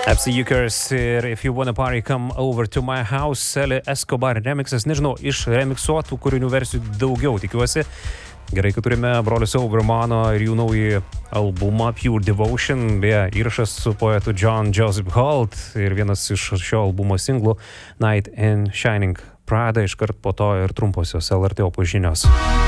FC Ukers ir If You Wanna Party Come Over To My House, Eli Escobar remixas. Nežinau, iš remixuotų kūrinių versijų daugiau tikiuosi. Gerai, kad turime brolius Overmano ir jų naują albumą Pure Devotion, beje, įrašas su poetu John Joseph Holt ir vienas iš šio albumo singlų Night in Shining Prada, iškart po to ir trumposios LRT opus žinios.